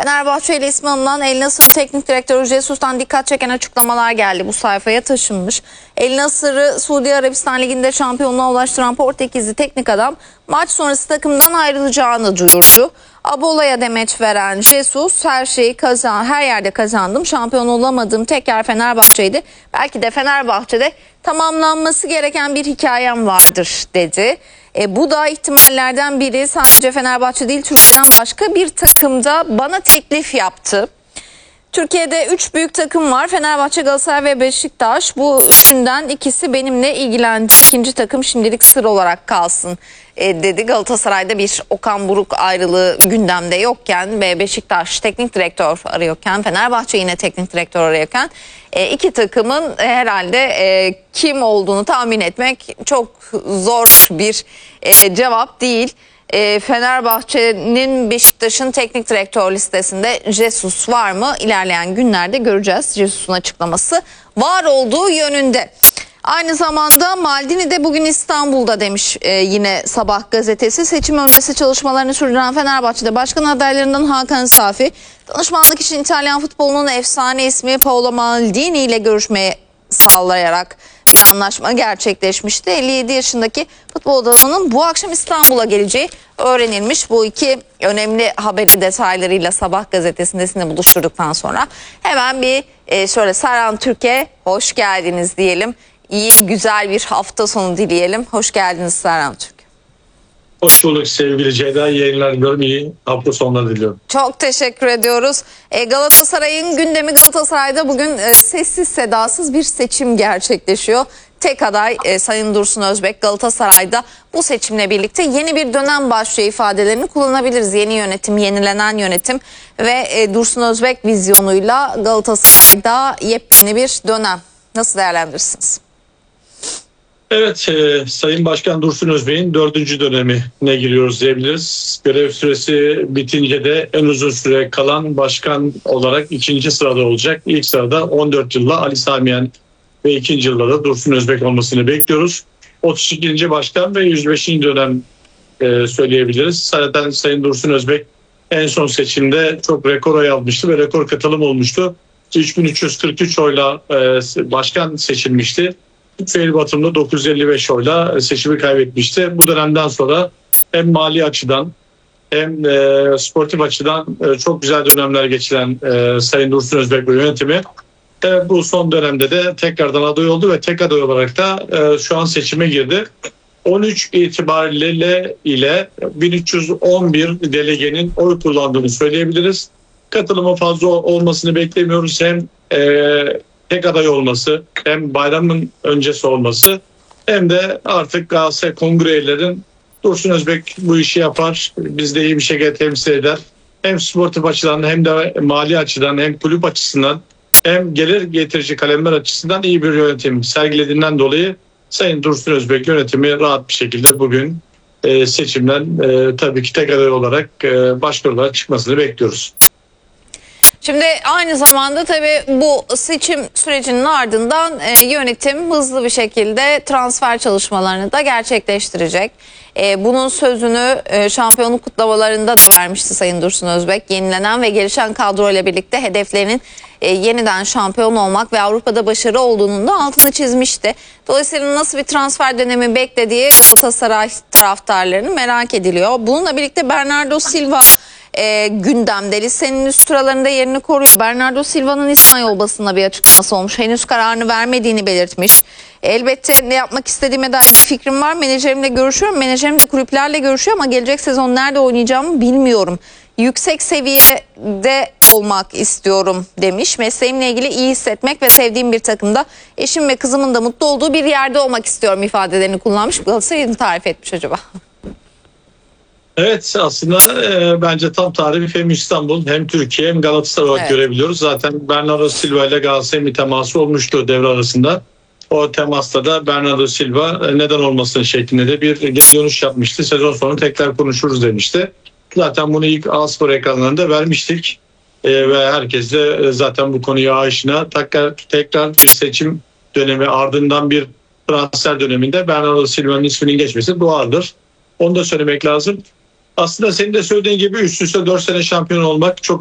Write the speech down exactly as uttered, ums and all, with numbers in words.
Fenerbahçe ile ismi anılan El Nasır Teknik Direktörü Jesus'tan dikkat çeken açıklamalar geldi. Bu sayfaya taşınmış. El Nasır'ı Suudi Arabistan Ligi'nde şampiyonluğa ulaştıran Portekizli teknik adam maç sonrası takımdan ayrılacağını duyurdu. Abola'ya demeç veren Jesus, her şeyi kazan, her yerde kazandım. Şampiyon olamadığım tek yer Fenerbahçe'ydi. Belki de Fenerbahçe'de tamamlanması gereken bir hikayem vardır dedi. E, bu da ihtimallerden biri. Sadece Fenerbahçe değil, Türkiye'den başka bir takımda bana teklif yaptı. Türkiye'de üç büyük takım var. Fenerbahçe, Galatasaray ve Beşiktaş. Bu üçünden ikisi benimle ilgilendi. İkinci takım şimdilik sır olarak kalsın e, dedi. Galatasaray'da bir Okan Buruk ayrılığı gündemde yokken ve Beşiktaş teknik direktör arıyorken, Fenerbahçe yine teknik direktör arıyorken e, iki takımın e, herhalde e, kim olduğunu tahmin etmek çok zor bir e, cevap değil. E, Fenerbahçe'nin Beşiktaş'ın teknik direktör listesinde Jesus var mı? İlerleyen günlerde göreceğiz. Jesus'un açıklaması var olduğu yönünde. Aynı zamanda Maldini de bugün İstanbul'da demiş e, yine Sabah gazetesi. Seçim öncesi çalışmalarını sürdüren Fenerbahçe'de başkan adaylarından Hakan Safi, danışmanlık için İtalyan futbolunun efsane ismi Paolo Maldini ile görüşmeye sağlayarak bir anlaşma gerçekleşmişti. elli yedi yaşındaki futbol adamının bu akşam İstanbul'a geleceği öğrenilmiş. Bu iki önemli haberi detaylarıyla Sabah gazetesinde sizinle buluşturduktan sonra hemen bir e, şöyle Serhan Türk'e hoş geldiniz diyelim. İyi, güzel bir hafta sonu dileyelim. Hoş geldiniz Serhan Türk. Hoş bulduk sevgili Ceyda. Yayınlar diliyorum. İyi hafta sonları diliyorum. Çok teşekkür ediyoruz. E, Galatasaray'ın gündemi, Galatasaray'da bugün e, sessiz sedasız bir seçim gerçekleşiyor. Tek aday e, Sayın Dursun Özbek. Galatasaray'da bu seçimle birlikte yeni bir dönem başlıyor ifadelerini kullanabiliriz. Yeni yönetim, yenilenen yönetim ve e, Dursun Özbek vizyonuyla Galatasaray'da yepyeni bir dönem. Nasıl değerlendirirsiniz? Evet, e, Sayın Başkan Dursun Özbek'in dördüncü dönemine giriyoruz diyebiliriz. Görev süresi bitince de en uzun süre kalan başkan olarak ikinci sırada olacak. İlk sırada on dört yılla Ali Samiyen ve ikinci yılda da Dursun Özbek olmasını bekliyoruz. otuz ikinci başkan ve yüz beşinci dönem e, söyleyebiliriz. Zaten Sayın Dursun Özbek en son seçimde çok rekor oy almıştı ve rekor katılım olmuştu. üç bin üç yüz kırk üç oyla e, başkan seçilmişti. Fail Batım'da dokuz yüz elli beş oyla seçimi kaybetmişti. Bu dönemden sonra hem mali açıdan hem e, sportif açıdan e, çok güzel dönemler geçiren e, Sayın Dursun Özbek ve yönetimi e, bu son dönemde de tekrardan aday oldu ve tek aday olarak da e, şu an seçime girdi. on üç itibariyle ile bin üç yüz on bir delegenin oy kullandığını söyleyebiliriz. Katılımı fazla olmasını beklemiyoruz. Hem e, tek aday olması, hem bayramın öncesi olması, hem de artık Galatasaray kongrelerin Dursun Özbek bu işi yapar, biz de iyi bir şekilde temsil eder. Hem sportif açıdan hem de mali açıdan hem kulüp açısından hem gelir getirici kalemler açısından iyi bir yönetim sergilediğinden dolayı Sayın Dursun Özbek yönetimi rahat bir şekilde bugün e, seçimden e, tabii ki tek aday olarak e, başkan olarak çıkmasını bekliyoruz. Şimdi aynı zamanda tabii bu seçim sürecinin ardından e, yönetim hızlı bir şekilde transfer çalışmalarını da gerçekleştirecek. E, bunun sözünü e, şampiyonluk kutlamalarında da vermişti Sayın Dursun Özbek. Yenilenen ve gelişen kadroyla birlikte hedeflerinin e, yeniden şampiyon olmak ve Avrupa'da başarı olduğunun da altını çizmişti. Dolayısıyla nasıl bir transfer dönemi beklediği Galatasaray taraftarlarını merak ediliyor. Bununla birlikte Bernardo Silva E, gündemde, listenin üst sıralarında yerini koruyor. Bernardo Silva'nın İspanyol basınına bir açıklaması olmuş. Henüz kararını vermediğini belirtmiş. Elbette ne yapmak istediğime dair bir fikrim var. Menajerimle görüşüyorum. Menajerim de kulüplerle görüşüyor ama gelecek sezon nerede oynayacağımı bilmiyorum. Yüksek seviyede olmak istiyorum demiş. Mesleğimle ilgili iyi hissetmek ve sevdiğim bir takımda eşim ve kızımın da mutlu olduğu bir yerde olmak istiyorum ifadelerini kullanmış. Galatasaray'ı mı tarif etmiş acaba? Evet, aslında e, bence tam tarif hem İstanbul hem Türkiye hem Galatasaray olarak evet görebiliyoruz. Zaten Bernardo Silva ile Galatasaray'ın bir teması olmuştu devre arasında. O temasta da Bernardo Silva e, neden olmasın şeklinde de bir geri dönüş yapmıştı. Sezon sonu tekrar konuşuruz demişti. Zaten bunu ilk A-Spor ekranlarında vermiştik. E, ve herkes de e, zaten bu konuya aşina. Tekrar, tekrar bir seçim dönemi ardından bir transfer döneminde Bernardo Silva'nın isminin geçmesi doğaldır. Onu da söylemek lazım. Aslında senin de söylediğin gibi üst üste dört sene şampiyon olmak çok